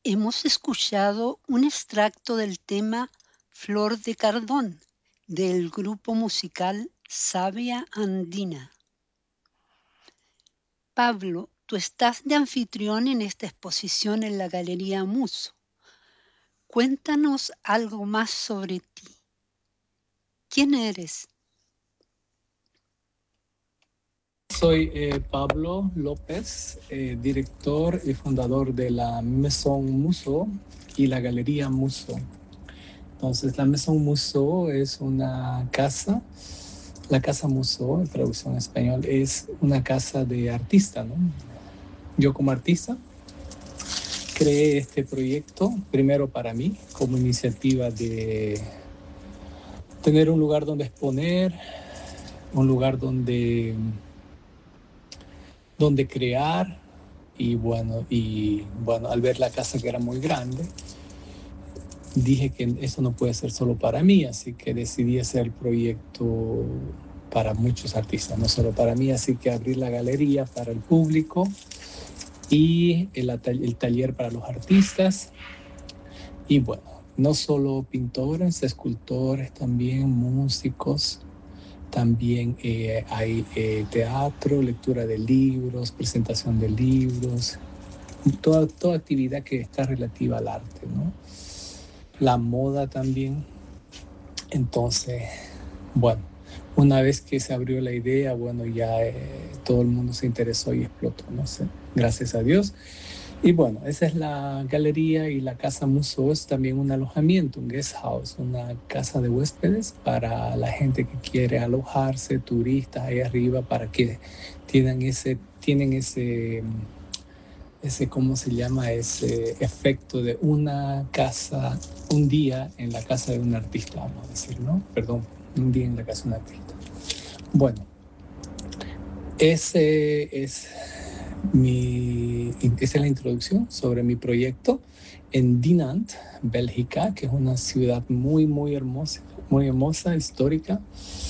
Hemos escuchado un extracto del tema Flor de Cardón del grupo musical Savia Andina. Pablo, tú estás de anfitrión en esta exposición en la Galería Muso. Cuéntanos algo más sobre ti. ¿Quién eres? Soy Pablo López, director y fundador de la Maison Muso y la Galería Muso. Entonces, la Maison Muso es una casa, la Casa Muso, en traducción en español, es una casa de artista, ¿no? Yo como artista creé este proyecto primero para mí, como iniciativa de tener un lugar donde exponer, un lugar donde crear. Y bueno, al ver la casa que era muy grande, dije que eso no puede ser solo para mí, así que decidí hacer el proyecto para muchos artistas, no solo para mí, así que abrí la galería para el público y el taller para los artistas. Y bueno, no solo pintores, escultores, también músicos. También hay teatro, lectura de libros, presentación de libros, toda actividad que está relativa al arte, ¿no? La moda también. Entonces, bueno, una vez que se abrió la idea, bueno, ya todo el mundo se interesó y explotó, no sé, gracias a Dios. Y bueno, esa es la galería, y la Casa Museo es también un alojamiento, un guest house, una casa de huéspedes para la gente que quiere alojarse, turistas ahí arriba, para que tienen ese, ¿cómo se llama? Ese efecto de una casa, un día en la casa de un artista, vamos a decir, ¿no? Perdón, un día en la casa de un artista. Bueno, esa es la introducción sobre mi proyecto en Dinant, Bélgica, que es una ciudad muy hermosa, histórica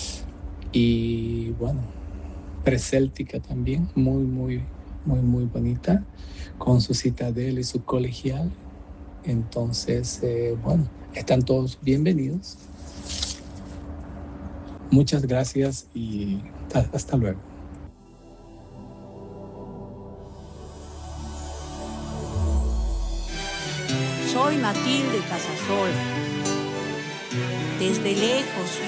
y bueno, preséltica también, muy bonita, con su citadela y su colegial. Entonces, bueno, están todos bienvenidos. Muchas gracias y hasta luego. Soy Matilde Casasola. Desde lejos